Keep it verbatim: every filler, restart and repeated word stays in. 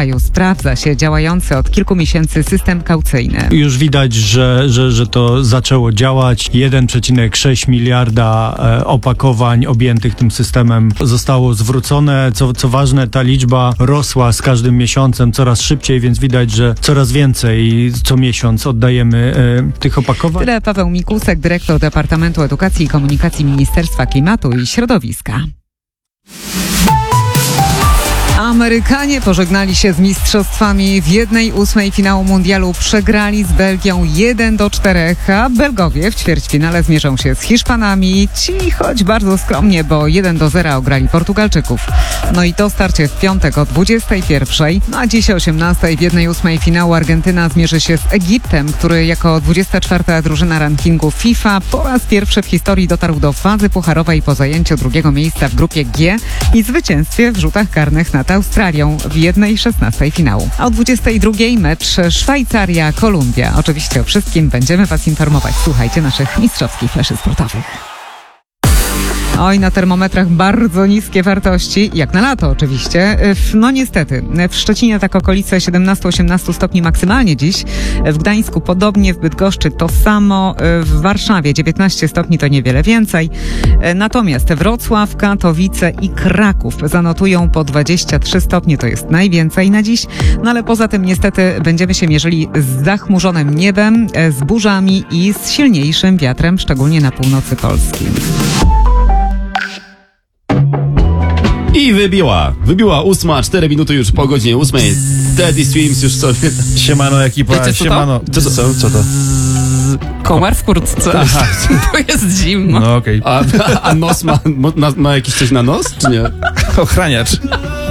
kraju sprawdza się działający od kilku miesięcy system kaucyjny. Już widać, że, że, że to zaczęło działać. jeden przecinek sześć miliarda e, opakowań objętych tym systemem zostało zwrócone. Co, co ważne, ta liczba rosła z każdym miesiącem coraz szybciej, więc widać, że coraz więcej co miesiąc oddajemy e, tych opakowań. Tyle Paweł Mikusek, dyrektor Departamentu Edukacji i Komunikacji Ministerstwa Klimatu i Środowiska. Amerykanie pożegnali się z mistrzostwami. W jednej ósmej finału mundialu przegrali z Belgią jeden do czterech, a Belgowie w ćwierćfinale zmierzą się z Hiszpanami. Ci choć bardzo skromnie, bo jeden do zera ograli Portugalczyków. No i to starcie w piątek o dwudziestej pierwszej, no a dziś o osiemnastej w jednej ósmej finału Argentyna zmierzy się z Egiptem, który jako dwudziesta czwarta drużyna rankingu FIFA po raz pierwszy w historii dotarł do fazy pucharowej po zajęciu drugiego miejsca w grupie G i zwycięstwie w rzutach karnych nad Australią w jednej szesnastej finału. A o dwudziestej drugiej mecz Szwajcaria-Kolumbia. Oczywiście o wszystkim będziemy Was informować. Słuchajcie naszych mistrzowskich fleszy sportowych. Oj, na termometrach bardzo niskie wartości, jak na lato oczywiście. No niestety, w Szczecinie tak okolice siedemnaście osiemnaście stopni maksymalnie dziś, w Gdańsku podobnie, w Bydgoszczy to samo, w Warszawie dziewiętnaście stopni to niewiele więcej. Natomiast Wrocław, Katowice i Kraków zanotują po dwadzieścia trzy stopnie, to jest najwięcej na dziś. No ale poza tym niestety będziemy się mierzyli z zachmurzonym niebem, z burzami i z silniejszym wiatrem, szczególnie na północy Polski. I wybiła. Wybiła ósma, cztery minuty już po godzinie ósmej. Teddy Swims już sobie... Siemano ekipa, Wiecie, co siemano. Co to są? Co to? Komar w kurtce. Aha. To jest zimno. No okej. A, a nos ma, ma, ma jakiś coś na nos, czy nie? Ochraniacz.